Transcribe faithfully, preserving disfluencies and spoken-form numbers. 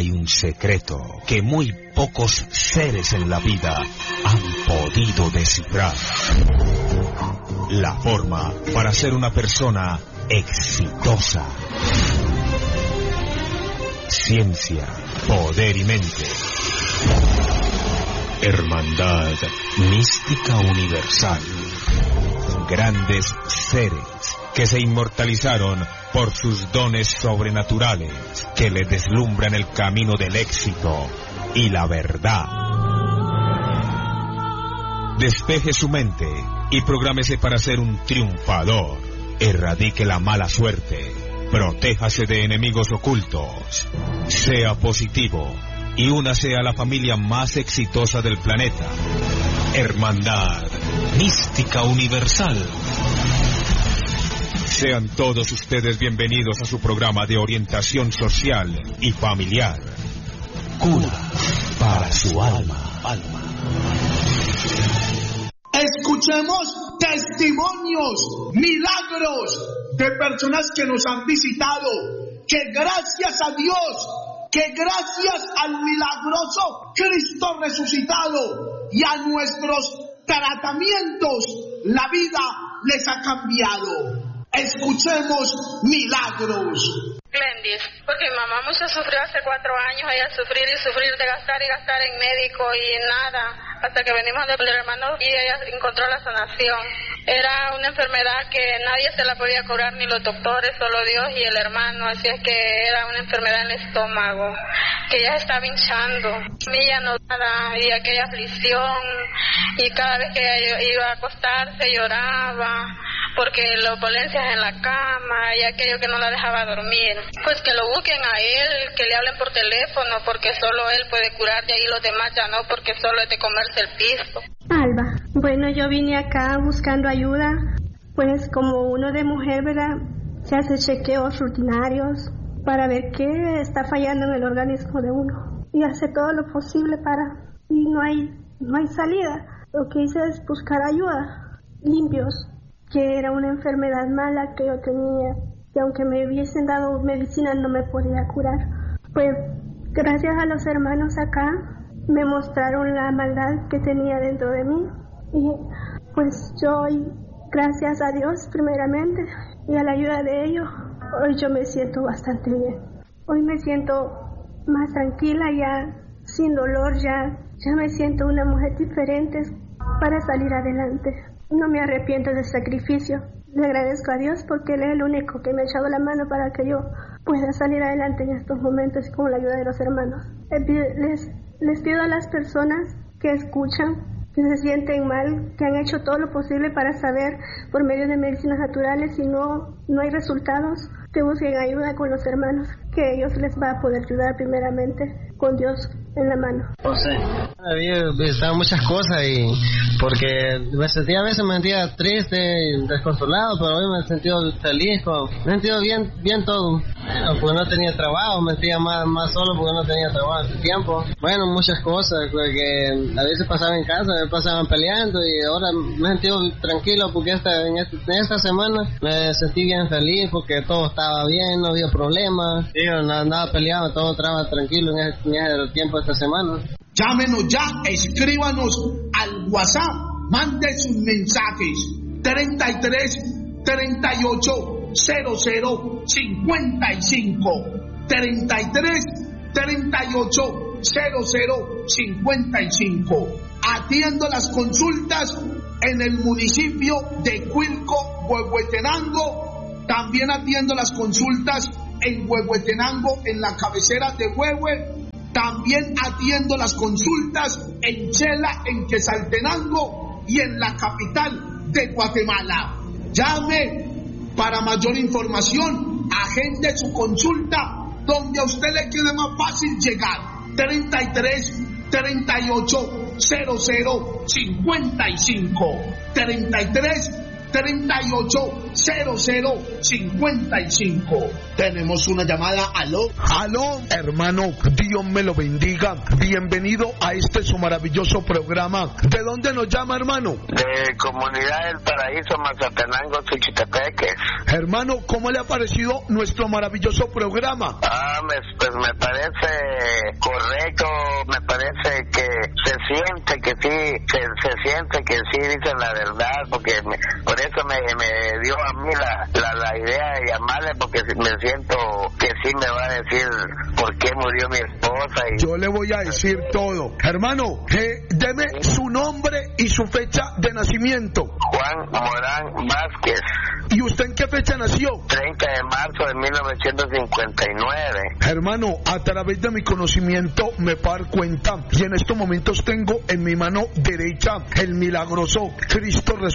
hay un secreto que muy pocos seres en la vida han podido descifrar. La forma para ser una persona exitosa. Ciencia, poder y mente. Hermandad mística universal. Grandes seres que se inmortalizaron por sus dones sobrenaturales, que le deslumbran el camino del éxito y la verdad. Despeje su mente y prográmese para ser un triunfador. Erradique la mala suerte. Protéjase de enemigos ocultos. Sea positivo y únase a la familia más exitosa del planeta. Hermandad mística universal. Sean todos ustedes bienvenidos a su programa de orientación social y familiar. Cura para su alma. alma. Escuchemos testimonios, milagros de personas que nos han visitado, que gracias a Dios, que gracias al milagroso Cristo resucitado y a nuestros tratamientos, la vida les ha cambiado. Escuchemos milagros. Glendis, porque mi mamá mucho sufrió hace cuatro años, ella sufrir y sufrir de gastar y gastar en médico y nada, hasta que venimos del hermano y ella encontró la sanación. Era una enfermedad que nadie se la podía curar, ni los doctores, solo Dios y el hermano, así es que era una enfermedad en el estómago, que ella estaba hinchando, ella no nada, y aquella aflicción, y cada vez que ella iba a acostarse lloraba, porque las dolencias en la cama y aquello que no la dejaba dormir. Pues que lo busquen a él, que le hablen por teléfono, porque solo él puede curar, y ahí los demás ya no, porque solo es de comerse el piso. Alba, bueno, yo vine acá buscando ayuda, pues como uno de mujer, ¿verdad? Se hace chequeos rutinarios para ver qué está fallando en el organismo de uno y hace todo lo posible para, y no hay, no hay salida. Lo que hice es buscar ayuda, limpios, que era una enfermedad mala que yo tenía, y aunque me hubiesen dado medicina no me podía curar. Pues gracias a los hermanos acá me mostraron la maldad que tenía dentro de mí, y pues yo hoy, gracias a Dios primeramente y a la ayuda de ellos, hoy yo me siento bastante bien. Hoy me siento más tranquila, ya sin dolor, ya, ya me siento una mujer diferente para salir adelante. No me arrepiento del sacrificio. Le agradezco a Dios porque Él es el único que me ha echado la mano para que yo pueda salir adelante en estos momentos con la ayuda de los hermanos. Les, les pido a las personas que escuchan, que se sienten mal, que han hecho todo lo posible para saber por medio de medicinas naturales si no, no hay resultados, que busquen ayuda con los hermanos, que ellos les va a poder ayudar primeramente con Dios en la mano. O sea, había visitado muchas cosas y porque me sentía, a veces me sentía triste y desconsolado, pero hoy me he sentido feliz, me he sentido bien, bien todo. Bueno, porque no tenía trabajo, me sentía más, más solo porque no tenía trabajo hace tiempo. Bueno, muchas cosas, porque a veces pasaba en casa, me pasaban peleando y ahora me he sentido tranquilo porque esta, en, esta, en esta semana me sentí bien feliz porque todo estaba bien, no había problemas, yo no andaba peleado, todo estaba tranquilo en ese, en ese tiempo de esta semana. Llámenos ya, escríbanos al WhatsApp, mande sus mensajes treinta y tres, treinta y ocho, cero cero, cincuenta y cinco, treinta y tres, treinta y ocho, cero cero, cincuenta y cinco. Atiendo las consultas en el municipio de Cuilco, Huehuetenango. También atiendo las consultas en Huehuetenango, en la cabecera de Huehue. También atiendo las consultas en Chela, en Quetzaltenango y en la capital de Guatemala. Llame para mayor información, agende su consulta donde a usted le quede más fácil llegar. treinta y tres, treinta y ocho, cero cero, cincuenta y cinco. treinta y tres, treinta y ocho, cero cero cincuenta y cinco. Tenemos una llamada. Aló. Aló, hermano, Dios me lo bendiga. Bienvenido a este su maravilloso programa. ¿De dónde nos llama, hermano? De Comunidad del Paraíso, Mazatenango, Suchitepeques. Hermano, ¿cómo le ha parecido nuestro maravilloso programa? Ah, me, pues me parece correcto, me parece que se siente que sí, se, se siente que sí dicen la verdad, porque me, por eso me, me dio a mí la, la, la idea de llamarle, porque me siento que sí me va a decir por qué murió mi esposa. Y... Yo le voy a decir todo. Hermano, eh, deme su nombre y su fecha de nacimiento. Juan Morán Vázquez. ¿Y usted en qué fecha nació? treinta de marzo de mil novecientos cincuenta y nueve. Hermano, a través de mi conocimiento me puedo dar cuenta, y en estos momentos tengo en mi mano derecha el milagroso Cristo resucitado